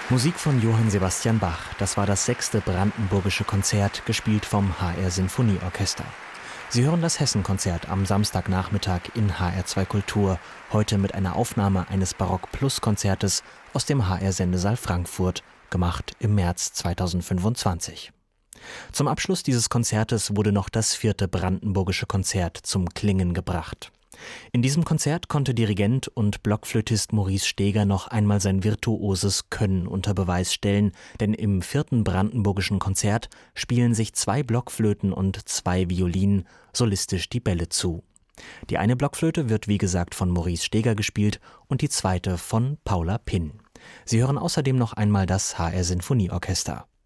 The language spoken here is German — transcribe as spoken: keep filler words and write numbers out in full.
Musik von Johann Sebastian Bach. Das war das sechste brandenburgische Konzert, gespielt vom H R Sinfonieorchester. Sie hören das Hessen-Konzert am Samstagnachmittag in H R zwei Kultur, heute mit einer Aufnahme eines Barock-Plus-Konzertes aus dem H R-Sendesaal Frankfurt, gemacht im März zweitausendfünfundzwanzig. Zum Abschluss dieses Konzertes wurde noch das vierte brandenburgische Konzert zum Klingen gebracht. In diesem Konzert konnte Dirigent und Blockflötist Maurice Steger noch einmal sein virtuoses Können unter Beweis stellen, denn im vierten brandenburgischen Konzert spielen sich zwei Blockflöten und zwei Violinen solistisch die Bälle zu. Die eine Blockflöte wird wie gesagt von Maurice Steger gespielt und die zweite von Paula Pinn. Sie hören außerdem noch einmal das H R Sinfonieorchester.